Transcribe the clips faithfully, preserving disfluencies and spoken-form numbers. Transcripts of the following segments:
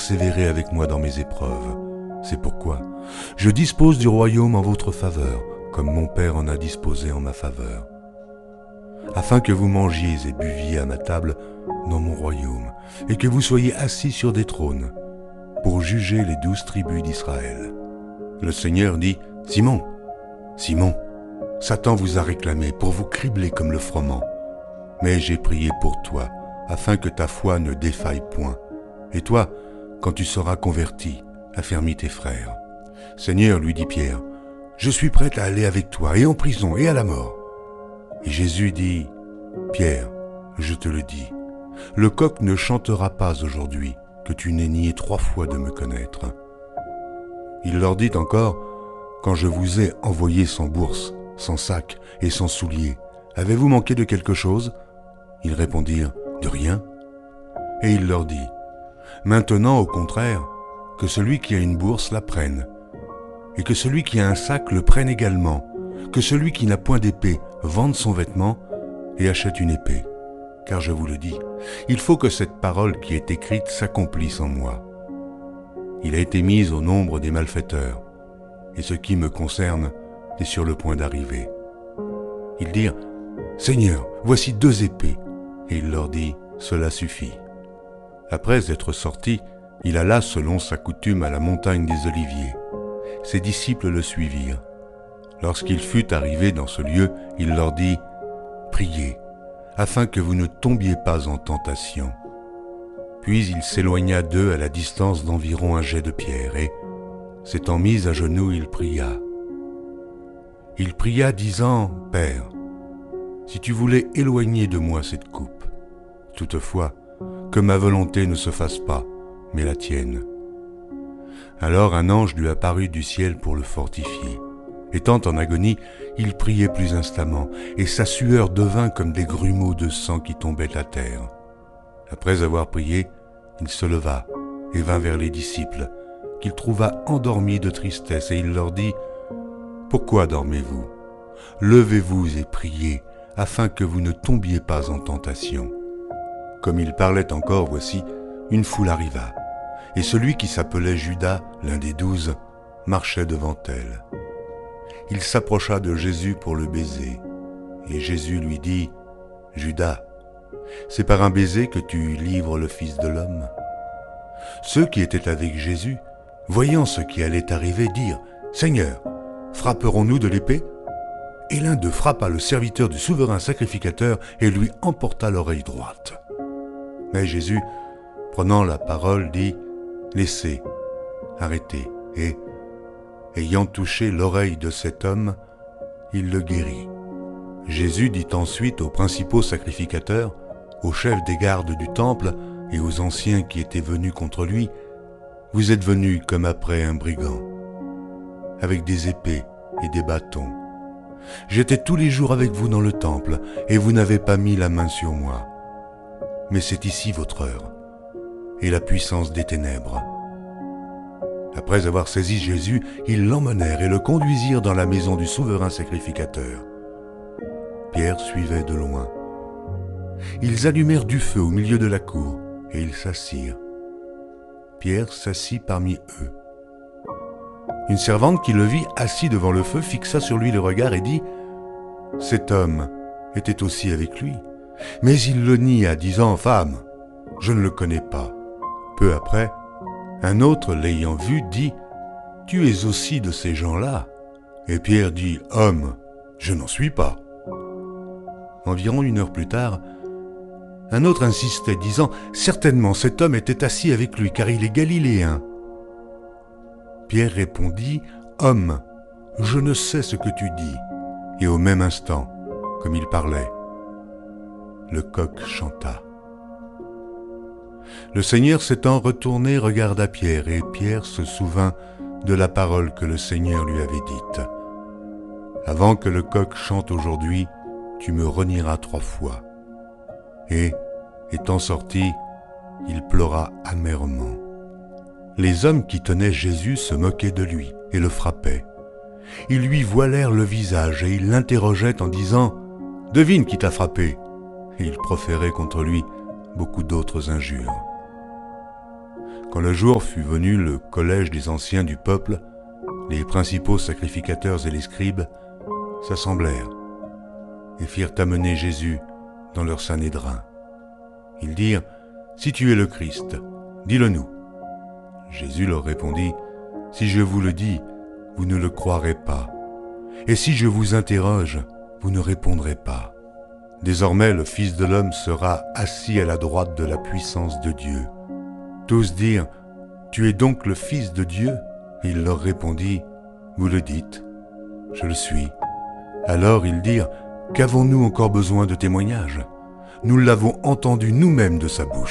persévérer avec moi dans mes épreuves. C'est pourquoi je dispose du royaume en votre faveur, comme mon Père en a disposé en ma faveur, afin que vous mangiez et buviez à ma table dans mon royaume, et que vous soyez assis sur des trônes, pour juger les douze tribus d'Israël. » Le Seigneur dit, « Simon, Simon, Satan vous a réclamé pour vous cribler comme le froment. Mais j'ai prié pour toi, afin que ta foi ne défaille point. Et toi, quand tu seras converti, affermis tes frères. » « Seigneur, lui dit Pierre, je suis prêt à aller avec toi, et en prison, et à la mort. » Et Jésus dit, « Pierre, je te le dis, le coq ne chantera pas aujourd'hui que tu n'aies nié trois fois de me connaître. » Il leur dit encore, « Quand je vous ai envoyé sans bourse, sans sac et sans souliers, avez-vous manqué de quelque chose ?» Ils répondirent, « De rien. » Et il leur dit, « Maintenant, au contraire, que celui qui a une bourse la prenne, et que celui qui a un sac le prenne également, que celui qui n'a point d'épée vende son vêtement et achète une épée. Car je vous le dis, il faut que cette parole qui est écrite s'accomplisse en moi. Il a été mis au nombre des malfaiteurs, et ce qui me concerne est sur le point d'arriver. » Ils dirent, « Seigneur, voici deux épées. » Et il leur dit, « Cela suffit. » Après être sorti, il alla selon sa coutume à la montagne des Oliviers. Ses disciples le suivirent. Lorsqu'il fut arrivé dans ce lieu, il leur dit, « Priez, afin que vous ne tombiez pas en tentation. » Puis il s'éloigna d'eux à la distance d'environ un jet de pierre, et, s'étant mis à genoux, il pria. Il pria disant, « Père, si tu voulais éloigner de moi cette coupe, toutefois, que ma volonté ne se fasse pas, mais la tienne. » Alors un ange lui apparut du ciel pour le fortifier. Étant en agonie, il priait plus instamment, et sa sueur devint comme des grumeaux de sang qui tombaient à terre. Après avoir prié, il se leva et vint vers les disciples, qu'il trouva endormis de tristesse, et il leur dit, « Pourquoi dormez-vous? Levez-vous et priez, afin que vous ne tombiez pas en tentation. » Comme il parlait encore, voici, une foule arriva, et celui qui s'appelait Judas, l'un des douze, marchait devant elle. Il s'approcha de Jésus pour le baiser, et Jésus lui dit, « Judas, c'est par un baiser que tu livres le Fils de l'homme. » Ceux qui étaient avec Jésus, voyant ce qui allait arriver, dirent, « Seigneur, frapperons-nous de l'épée ?» Et l'un d'eux frappa le serviteur du souverain sacrificateur et lui emporta l'oreille droite. Mais Jésus, prenant la parole, dit, « Laissez, arrêtez. » Et, ayant touché l'oreille de cet homme, il le guérit. Jésus dit ensuite aux principaux sacrificateurs, aux chefs des gardes du temple et aux anciens qui étaient venus contre lui, « Vous êtes venus comme après un brigand, avec des épées et des bâtons. J'étais tous les jours avec vous dans le temple, et vous n'avez pas mis la main sur moi. Mais c'est ici votre heure, et la puissance des ténèbres. » Après avoir saisi Jésus, ils l'emmenèrent et le conduisirent dans la maison du souverain sacrificateur. Pierre suivait de loin. Ils allumèrent du feu au milieu de la cour, et ils s'assirent. Pierre s'assit parmi eux. Une servante qui le vit assis devant le feu fixa sur lui le regard et dit, « Cet homme était aussi avec lui. » Mais il le nia, disant, « Femme, je ne le connais pas. » Peu après, un autre, l'ayant vu, dit, « Tu es aussi de ces gens-là. » Et Pierre dit, « Homme, je n'en suis pas. » Environ une heure plus tard, un autre insistait, disant, « Certainement cet homme était assis avec lui, car il est galiléen. » Pierre répondit, « Homme, je ne sais ce que tu dis. » Et au même instant, comme il parlait, le coq chanta. Le Seigneur s'étant retourné regarda Pierre, et Pierre se souvint de la parole que le Seigneur lui avait dite. « Avant que le coq chante aujourd'hui, tu me renieras trois fois. » Et, étant sorti, il pleura amèrement. Les hommes qui tenaient Jésus se moquaient de lui et le frappaient. Ils lui voilèrent le visage et ils l'interrogeaient en disant « Devine qui t'a frappé !» Et ils proféraient contre lui beaucoup d'autres injures. Quand le jour fut venu, le collège des anciens du peuple, les principaux sacrificateurs et les scribes, s'assemblèrent et firent amener Jésus dans leur sanédrin. Ils dirent, « Si tu es le Christ, dis-le-nous. » Jésus leur répondit, « Si je vous le dis, vous ne le croirez pas. Et si je vous interroge, vous ne répondrez pas. Désormais, le Fils de l'homme sera assis à la droite de la puissance de Dieu. » Tous dirent, « Tu es donc le Fils de Dieu ?» Il leur répondit, « Vous le dites, je le suis. » Alors ils dirent, « Qu'avons-nous encore besoin de témoignages ? Nous l'avons entendu nous-mêmes de sa bouche. »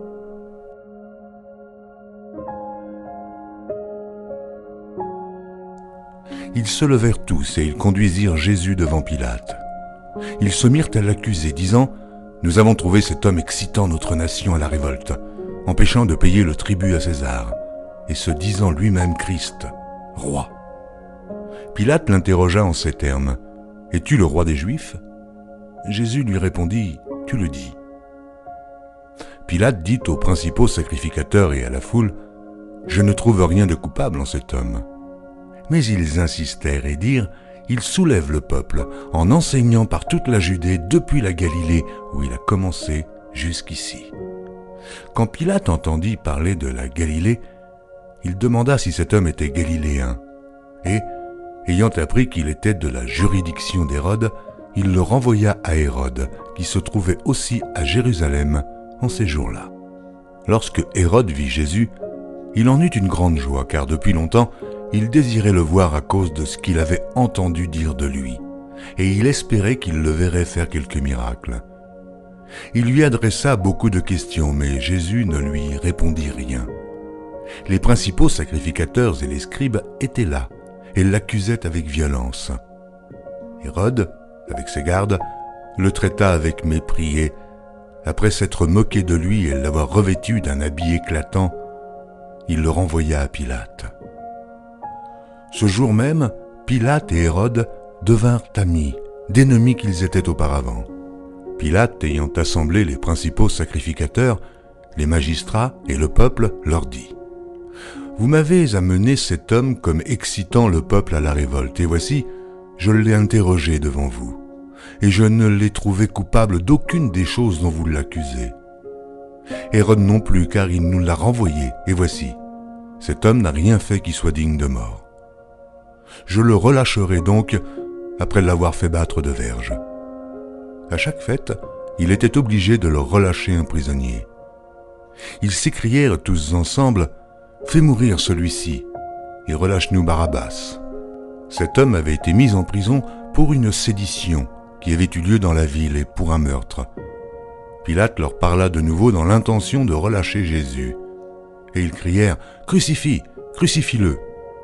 Ils se levèrent tous et ils conduisirent Jésus devant Pilate. Ils se mirent à l'accuser, disant, « Nous avons trouvé cet homme excitant notre nation à la révolte, empêchant de payer le tribut à César, et se disant lui-même Christ, roi. » Pilate l'interrogea en ces termes, « Es-tu le roi des Juifs ?» Jésus lui répondit, « Tu le dis. » Pilate dit aux principaux sacrificateurs et à la foule, « Je ne trouve rien de coupable en cet homme. » Mais ils insistèrent et dirent, « Il soulève le peuple en enseignant par toute la Judée depuis la Galilée où il a commencé jusqu'ici. » Quand Pilate entendit parler de la Galilée, il demanda si cet homme était galiléen. Et, ayant appris qu'il était de la juridiction d'Hérode, il le renvoya à Hérode, qui se trouvait aussi à Jérusalem en ces jours-là. Lorsque Hérode vit Jésus, il en eut une grande joie, car depuis longtemps, il désirait le voir à cause de ce qu'il avait entendu dire de lui, et il espérait qu'il le verrait faire quelques miracles. Il lui adressa beaucoup de questions, mais Jésus ne lui répondit rien. Les principaux sacrificateurs et les scribes étaient là, et l'accusaient avec violence. Hérode, avec ses gardes, le traita avec mépris et, après s'être moqué de lui et l'avoir revêtu d'un habit éclatant, il le renvoya à Pilate. Ce jour même, Pilate et Hérode devinrent amis, d'ennemis qu'ils étaient auparavant. Pilate, ayant assemblé les principaux sacrificateurs, les magistrats et le peuple, leur dit, « Vous m'avez amené cet homme comme excitant le peuple à la révolte, et voici, je l'ai interrogé devant vous, et je ne l'ai trouvé coupable d'aucune des choses dont vous l'accusez. Hérode non plus, car il nous l'a renvoyé, et voici, cet homme n'a rien fait qui soit digne de mort. Je le relâcherai donc après l'avoir fait battre de verge. » À chaque fête, il était obligé de leur relâcher un prisonnier. Ils s'écrièrent tous ensemble, « Fais mourir celui-ci et relâche-nous Barabbas. » Cet homme avait été mis en prison pour une sédition qui avait eu lieu dans la ville et pour un meurtre. Pilate leur parla de nouveau dans l'intention de relâcher Jésus. Et ils crièrent, « Crucifie, crucifie-le !»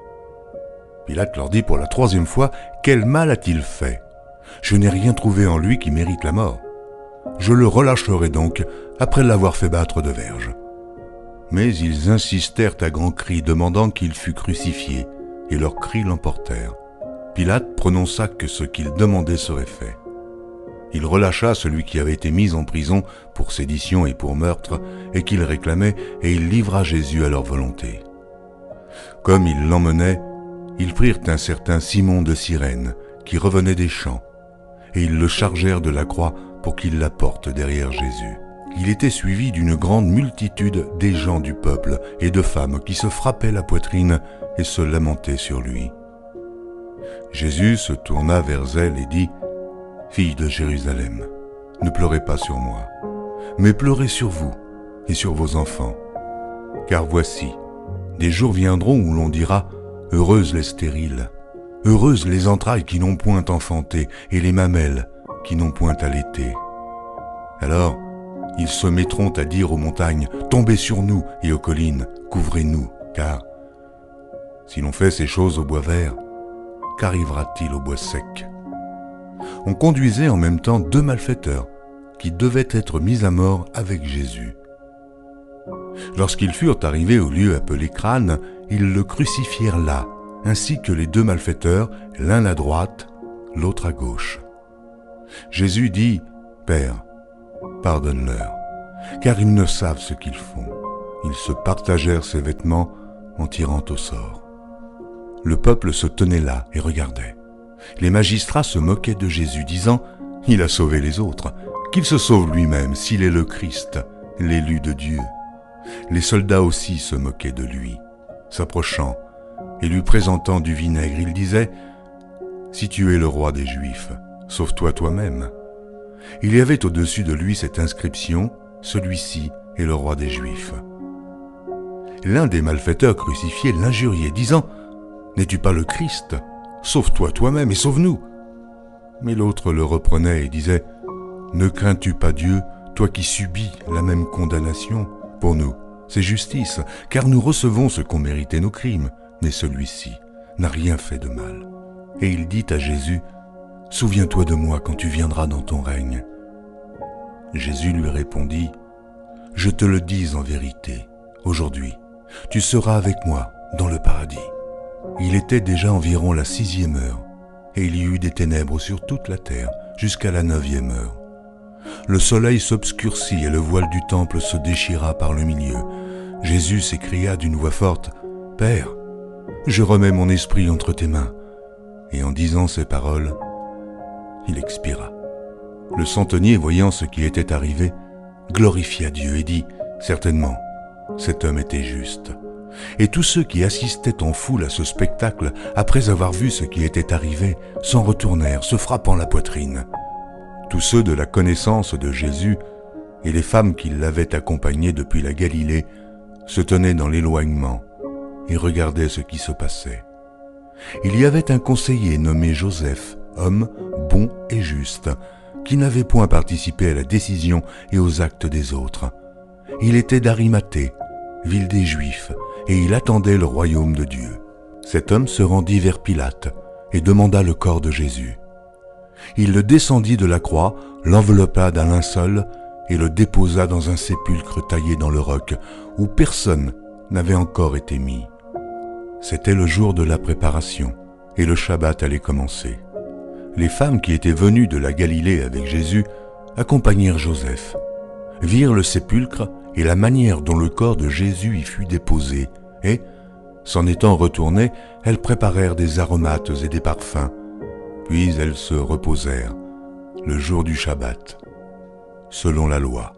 Pilate leur dit pour la troisième fois, « Quel mal a-t-il fait ? Je n'ai rien trouvé en lui qui mérite la mort. Je le relâcherai donc après l'avoir fait battre de verge. » Mais ils insistèrent à grands cris, demandant qu'il fût crucifié, et leurs cris l'emportèrent. Pilate prononça que ce qu'ils demandaient serait fait. Il relâcha celui qui avait été mis en prison pour sédition et pour meurtre, et qu'il réclamait, et il livra Jésus à leur volonté. Comme ils l'emmenaient, ils prirent un certain Simon de Cyrène, qui revenait des champs, et ils le chargèrent de la croix pour qu'il la porte derrière Jésus. Il était suivi d'une grande multitude des gens du peuple et de femmes qui se frappaient la poitrine et se lamentaient sur lui. Jésus se tourna vers elle et dit, « Fille de Jérusalem, ne pleurez pas sur moi, mais pleurez sur vous et sur vos enfants. Car voici, des jours viendront où l'on dira, « Heureuses les stériles, heureuses les entrailles qui n'ont point enfanté et les mamelles qui n'ont point allaité. » Alors, ils se mettront à dire aux montagnes, « Tombez sur nous, et aux collines, couvrez-nous, car si l'on fait ces choses au bois vert, qu'arrivera-t-il au bois sec ?» On conduisait en même temps deux malfaiteurs qui devaient être mis à mort avec Jésus. Lorsqu'ils furent arrivés au lieu appelé Crâne, ils le crucifièrent là, ainsi que les deux malfaiteurs, l'un à droite, l'autre à gauche. Jésus dit, « Père, pardonne-leur, car ils ne savent ce qu'ils font. » Ils se partagèrent ses vêtements en tirant au sort. Le peuple se tenait là et regardait. Les magistrats se moquaient de Jésus, disant « Il a sauvé les autres, qu'il se sauve lui-même s'il est le Christ, l'élu de Dieu. » Les soldats aussi se moquaient de lui. S'approchant et lui présentant du vinaigre, il disait « Si tu es le roi des Juifs, sauve-toi toi-même. » Il y avait au-dessus de lui cette inscription « Celui-ci est le roi des Juifs. » L'un des malfaiteurs crucifiés l'injuriait, disant « N'es-tu pas le Christ? Sauve-toi toi-même et sauve-nous. » Mais l'autre le reprenait et disait « Ne crains-tu pas Dieu, toi qui subis la même condamnation? Pour nous, c'est justice, car nous recevons ce qu'ont mérité nos crimes, mais celui-ci n'a rien fait de mal. » Et il dit à Jésus « Souviens-toi de moi quand tu viendras dans ton règne. » Jésus lui répondit « Je te le dis en vérité, aujourd'hui, tu seras avec moi dans le paradis. » Il était déjà environ la sixième heure, et il y eut des ténèbres sur toute la terre jusqu'à la neuvième heure. Le soleil s'obscurcit et le voile du temple se déchira par le milieu. Jésus s'écria d'une voix forte « Père, je remets mon esprit entre tes mains. » Et en disant ces paroles, il expira. Le centenier, voyant ce qui était arrivé, glorifia Dieu et dit « Certainement, cet homme était juste. » Et tous ceux qui assistaient en foule à ce spectacle, après avoir vu ce qui était arrivé, s'en retournèrent, se frappant la poitrine. Tous ceux de la connaissance de Jésus et les femmes qui l'avaient accompagné depuis la Galilée se tenaient dans l'éloignement et regardaient ce qui se passait. Il y avait un conseiller nommé Joseph, homme bon et juste, qui n'avait point participé à la décision et aux actes des autres. Il était d'Arimathée, ville des Juifs, et il attendait le royaume de Dieu. Cet homme se rendit vers Pilate et demanda le corps de Jésus. Il le descendit de la croix, l'enveloppa d'un linceul et le déposa dans un sépulcre taillé dans le roc, où personne n'avait encore été mis. C'était le jour de la préparation, et le Shabbat allait commencer. Les femmes qui étaient venues de la Galilée avec Jésus accompagnèrent Joseph, virent le sépulcre et la manière dont le corps de Jésus y fut déposé, et, s'en étant retournées, elles préparèrent des aromates et des parfums, puis elles se reposèrent, le jour du Shabbat, selon la loi.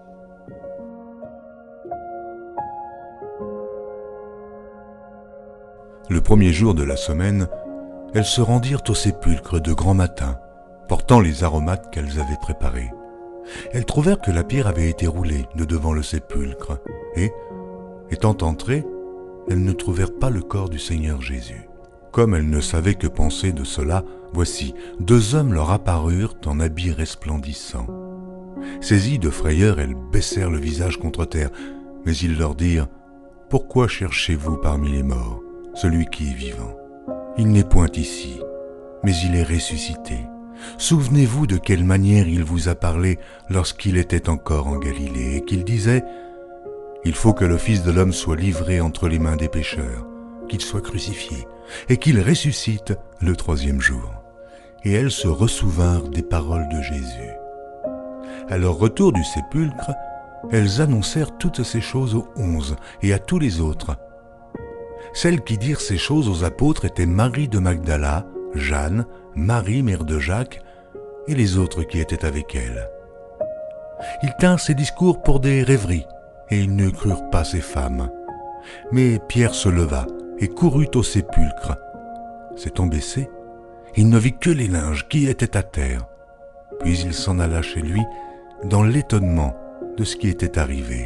Le premier jour de la semaine, elles se rendirent au sépulcre de grand matin, portant les aromates qu'elles avaient préparés. Elles trouvèrent que la pierre avait été roulée de devant le sépulcre, et, étant entrées, elles ne trouvèrent pas le corps du Seigneur Jésus. Comme elles ne savaient que penser de cela, voici, deux hommes leur apparurent en habits resplendissants. Saisies de frayeur, elles baissèrent le visage contre terre, mais ils leur dirent « Pourquoi cherchez-vous parmi les morts celui qui est vivant? Il n'est point ici, mais il est ressuscité. Souvenez-vous de quelle manière il vous a parlé lorsqu'il était encore en Galilée, et qu'il disait « Il faut que le Fils de l'homme soit livré entre les mains des pécheurs, qu'il soit crucifié, et qu'il ressuscite le troisième jour. » Et elles se ressouvinrent des paroles de Jésus. À leur retour du sépulcre, elles annoncèrent toutes ces choses aux onze et à tous les autres. Celles qui dirent ces choses aux apôtres étaient Marie de Magdala, Jeanne, Marie, mère de Jacques, et les autres qui étaient avec elle. Ils tinrent ces discours pour des rêveries, et ils ne crurent pas ces femmes. Mais Pierre se leva et courut au sépulcre. S'étant baissé, il ne vit que les linges qui étaient à terre. Puis il s'en alla chez lui dans l'étonnement de ce qui était arrivé.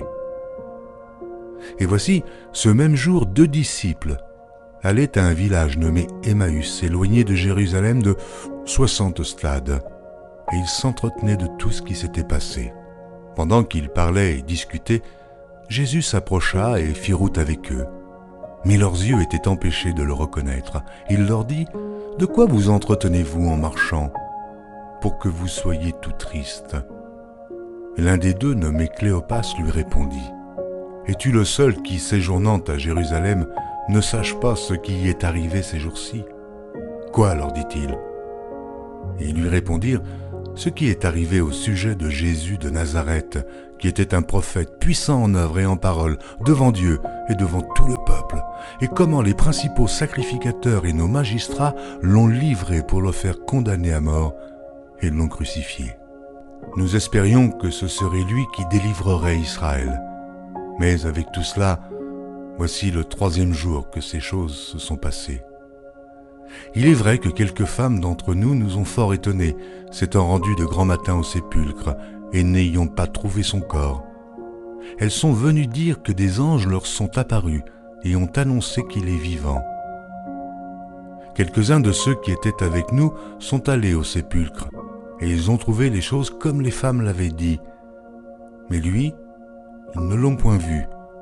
Et voici, ce même jour, deux disciples allaient à un village nommé Emmaüs, éloigné de Jérusalem de soixante stades, et ils s'entretenaient de tout ce qui s'était passé. Pendant qu'ils parlaient et discutaient, Jésus s'approcha et fit route avec eux. Mais leurs yeux étaient empêchés de le reconnaître. Il leur dit « De quoi vous entretenez-vous en marchant, pour que vous soyez tout tristes ?» L'un des deux, nommé Cléopas, lui répondit « Es-tu le seul qui, séjournant à Jérusalem, ne sache pas ce qui y est arrivé ces jours-ci ?» « Quoi ?» leur dit-il. Et ils lui répondirent « ce qui est arrivé au sujet de Jésus de Nazareth, qui était un prophète puissant en œuvre et en parole devant Dieu et devant tout le peuple, et comment les principaux sacrificateurs et nos magistrats l'ont livré pour le faire condamner à mort et l'ont crucifié. Nous espérions que ce serait lui qui délivrerait Israël. Mais avec tout cela, voici le troisième jour que ces choses se sont passées. Il est vrai que quelques femmes d'entre nous nous ont fort étonnés, s'étant rendues de grand matin au sépulcre et n'ayant pas trouvé son corps. Elles sont venues dire que des anges leur sont apparus et ont annoncé qu'il est vivant. Quelques-uns de ceux qui étaient avec nous sont allés au sépulcre, et ils ont trouvé les choses comme les femmes l'avaient dit. Mais lui, ils ne l'ont point vu.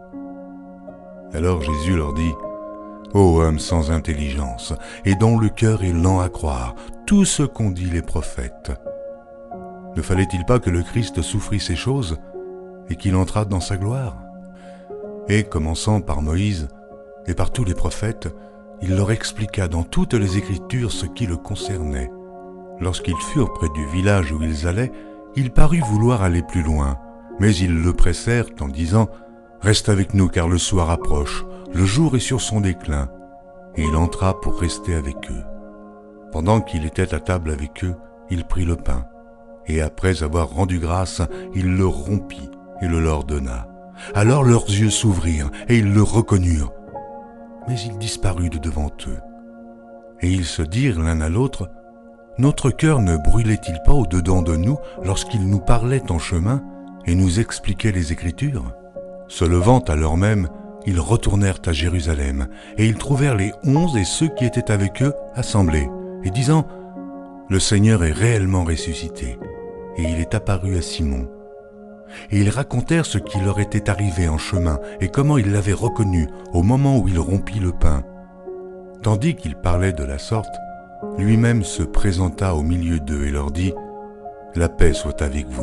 Alors Jésus leur dit, « Ô homme sans intelligence, et dont le cœur est lent à croire, tout ce qu'ont dit les prophètes. Ne fallait-il pas que le Christ souffrit ces choses, et qu'il entrât dans sa gloire ?» Et commençant par Moïse, et par tous les prophètes, il leur expliqua dans toutes les Écritures ce qui le concernait. Lorsqu'ils furent près du village où ils allaient, il parut vouloir aller plus loin, mais ils le pressèrent en disant « Reste avec nous car le soir approche, le jour est sur son déclin. » Et il entra pour rester avec eux. Pendant qu'il était à table avec eux, il prit le pain, et après avoir rendu grâce, il le rompit et le leur donna. Alors leurs yeux s'ouvrirent et ils le reconnurent, mais il disparut de devant eux. Et ils se dirent l'un à l'autre, « Notre cœur ne brûlait-il pas au-dedans de nous lorsqu'il nous parlait en chemin et nous expliquait les Écritures ?» Se levant à l'heure même, ils retournèrent à Jérusalem, et ils trouvèrent les onze et ceux qui étaient avec eux assemblés, et disant, « Le Seigneur est réellement ressuscité, et il est apparu à Simon. » Et ils racontèrent ce qui leur était arrivé en chemin, et comment ils l'avaient reconnu au moment où il rompit le pain. Tandis qu'ils parlaient de la sorte, lui-même se présenta au milieu d'eux et leur dit, « La paix soit avec vous. »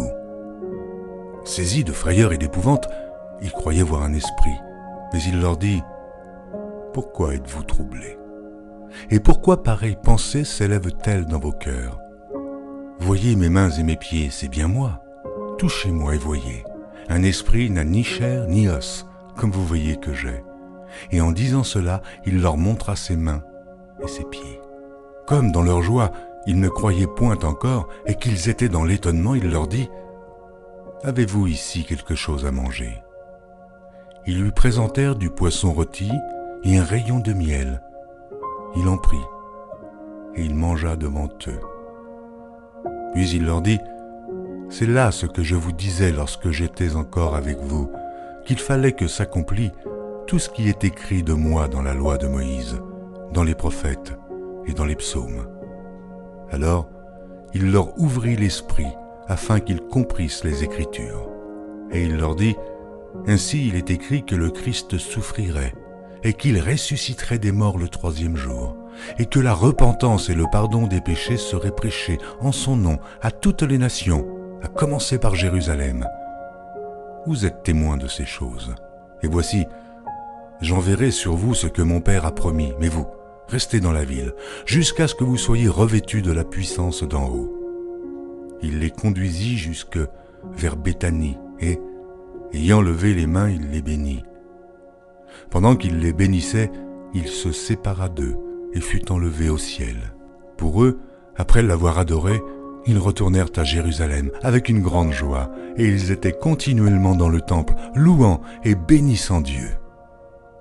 Saisis de frayeur et d'épouvante, ils croyaient voir un esprit, mais il leur dit, « Pourquoi êtes-vous troublés? Et pourquoi pareille pensée s'élève-t-elle dans vos cœurs? Voyez mes mains et mes pieds, c'est bien moi. Touchez-moi et voyez. Un esprit n'a ni chair ni os, comme vous voyez que j'ai. » Et en disant cela, il leur montra ses mains et ses pieds. Comme dans leur joie, ils ne croyaient point encore et qu'ils étaient dans l'étonnement, il leur dit, « Avez-vous ici quelque chose à manger? » Ils lui présentèrent du poisson rôti et un rayon de miel. Il en prit et il mangea devant eux. Puis il leur dit, « C'est là ce que je vous disais lorsque j'étais encore avec vous, qu'il fallait que s'accomplît tout ce qui est écrit de moi dans la loi de Moïse, dans les prophètes et dans les psaumes. » Alors, il leur ouvrit l'esprit afin qu'ils comprissent les Écritures. Et il leur dit, « Ainsi il est écrit que le Christ souffrirait, et qu'il ressusciterait des morts le troisième jour, et que la repentance et le pardon des péchés seraient prêchés en son nom à toutes les nations, à commencer par Jérusalem. Vous êtes témoins de ces choses. Et voici, j'enverrai sur vous ce que mon Père a promis, mais vous, restez dans la ville, jusqu'à ce que vous soyez revêtus de la puissance d'en haut. » Il les conduisit jusque vers Béthanie, et, ayant levé les mains, il les bénit. Pendant qu'il les bénissait, il se sépara d'eux et fut enlevé au ciel. Pour eux, après l'avoir adoré, ils retournèrent à Jérusalem avec une grande joie, et ils étaient continuellement dans le temple, louant et bénissant Dieu.